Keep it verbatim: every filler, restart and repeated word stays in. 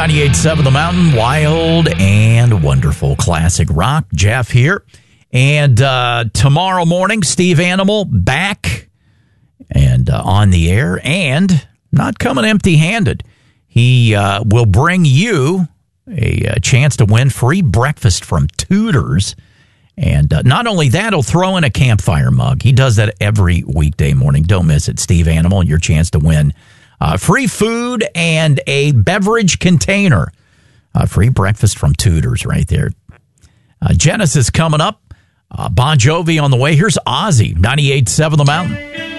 ninety-eight point seven The Mountain, wild and wonderful classic rock. Jeff here. And uh, tomorrow morning, Steve Animal back and uh, on the air, and not coming empty-handed. He uh, will bring you a, a chance to win free breakfast from Tudor's. And uh, not only that, he'll throw in a campfire mug. He does that every weekday morning. Don't miss it, Steve Animal, your chance to win uh, free food and a beverage container. Uh, free breakfast from Tudor's right there. Uh, Genesis coming up. Uh, Bon Jovi on the way. Here's Ozzy, ninety-eight point seven The Mountain.